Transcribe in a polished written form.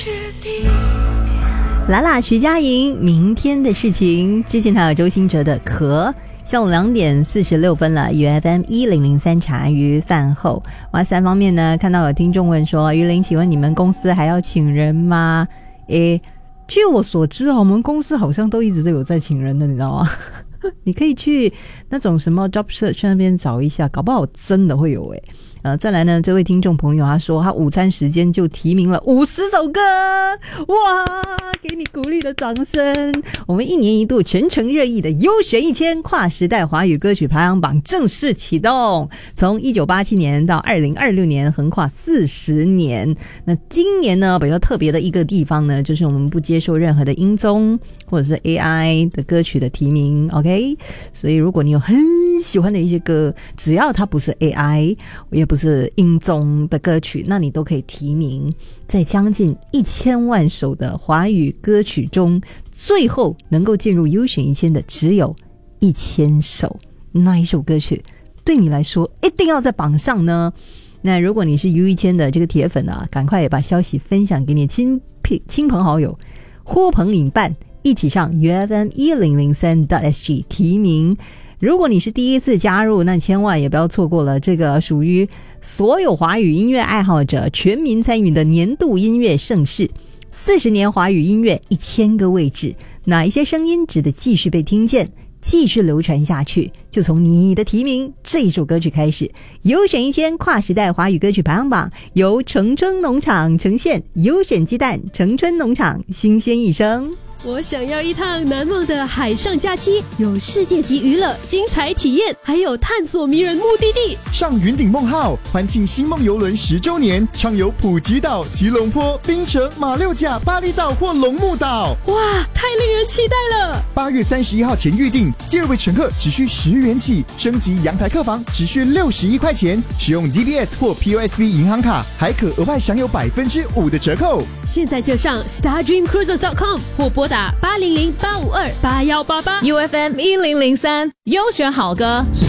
啦啦徐佳莹明天的事情，之前还有周兴哲的壳。下午2点46分了，UFM 1003茶余饭后。哇，3方面呢，看到有听众问说，于玲，请问你们公司还要请人吗？据我所知我们公司好像都一直都有在请人的，你知道吗？你可以去那种什么 job search 那边找一下，搞不好真的会有再来呢，这位听众朋友他说他午餐时间就提名了50首歌，哇，给你鼓励的掌声。我们1年1度全城热议的优选1000跨时代华语歌曲排行榜正式启动，从1987年到2026年横跨40年。那今年呢比较特别的一个地方呢，就是我们不接受任何的音综或者是 AI 的歌曲的提名 OK， 所以如果你有很喜欢的一些歌，只要它不是 AI 也不是音综的歌曲，那你都可以提名。在将近1000万首的华语歌曲中，最后能够进入优选1000的只有1000首。那一首歌曲对你来说一定要在榜上呢？那如果你是 U1000 的这个铁粉啊，赶快也把消息分享给你亲朋好友，呼朋引伴一起上 UFM1003.SG 提名。如果你是第一次加入，那千万也不要错过了这个属于所有华语音乐爱好者全民参与的年度音乐盛事。40年华语音乐1000个位置，哪一些声音值得继续被听见，继续流传下去，就从你的提名这一首歌曲开始。优选1000跨时代华语歌曲排行榜由城春农场呈现，优选鸡蛋，城春农场，新鲜一生。 我想要一趟难忘的海上假期，有世界级娱乐、精彩体验，还有探索迷人目的地。 上云顶梦号，欢庆星梦邮轮10周年，畅游普吉岛、吉隆坡、槟城、马六甲、巴厘岛或龙目岛。 哇，太令人期待了 ！8月31号前预订，第2位乘客只需10元起，升级阳台客房只需61块钱，使用 DBS 或 POSB 银行卡，还可额外享有5%的折扣。 现在就上 StarDreamCruises.com 或拨打800-852-8188 UFM 1003优选好歌。